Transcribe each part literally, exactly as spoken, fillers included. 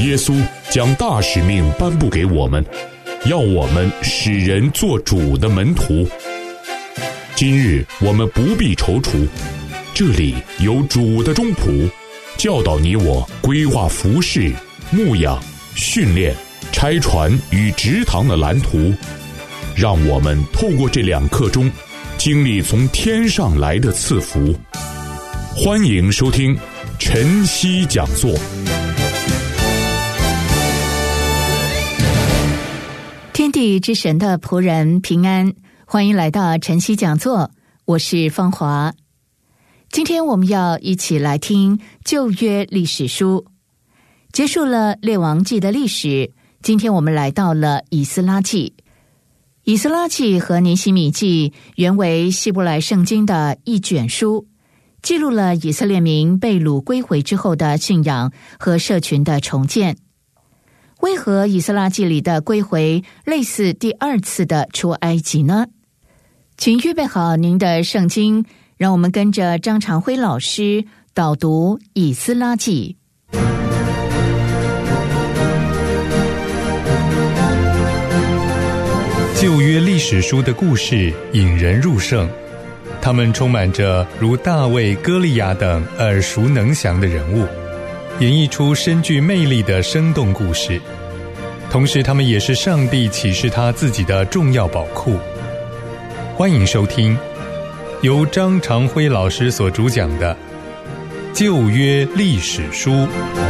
耶稣将大使命颁布给我们，要我们使人做主的门徒。今日我们不必踌躇，这里有主的中仆，教导你我规划服事、牧养、训练、拆船与植堂的蓝图，让我们透过这两刻钟，经历从天上来的赐福。欢迎收听晨曦讲座。 天地之神的仆人平安，欢迎来到晨曦讲座，我是芳华。今天我们要一起来听旧约历史书。结束了列王记的历史，今天我们来到了以斯拉记。以斯拉记和尼希米记原为希伯来圣经的一卷书，记录了以色列民被掳归回之后的信仰和社群的重建。为何以斯拉记里的归回类似第二次的出埃及呢？请预备好您的圣经，让我们跟着张长辉老师导读以斯拉记。 旧约历史书的故事引人入胜，他们充满着如大卫、歌利亚等耳熟能详的人物，演绎出深具魅力的生动故事。同时他们也是上帝启示他自己的重要宝库。欢迎收听由张长辉老师所主讲的旧约历史书。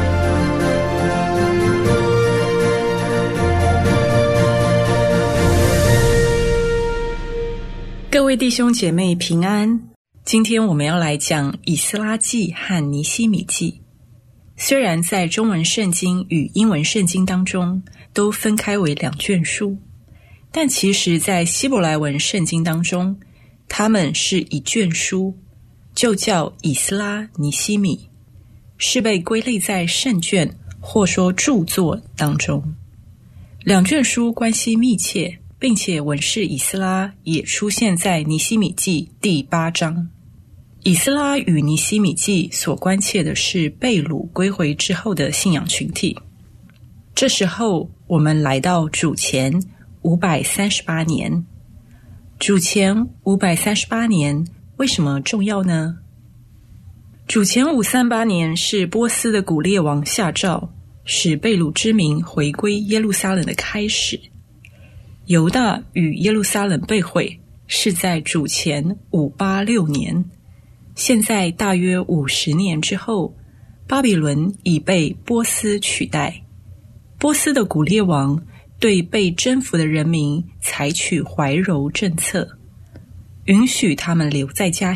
各位弟兄姐妹平安，今天我们要来讲以斯拉记和尼希米记。虽然在中文圣经与英文圣经当中都分开为两卷书，但其实在希伯来文圣经当中，它们是一卷书，就叫以斯拉、尼希米，是被归类在圣卷或说著作当中。两卷书关系密切，并且文士以斯拉也出现在尼希米记第八章。以斯拉与尼希米记所关切的是被掳归回之后的信仰群体。这时候我们来到主前五百三十八年。主前五百三十八年为什么重要呢？主前五三八年是波斯的古列王下诏，使被掳之民回归耶路撒冷的开始。犹大与耶路撒冷被毁是在主前五八六年，现在大约五十年之后，巴比伦已被波斯取代。波斯的古列王对被征服的人民采取怀柔政策，允许他们留在家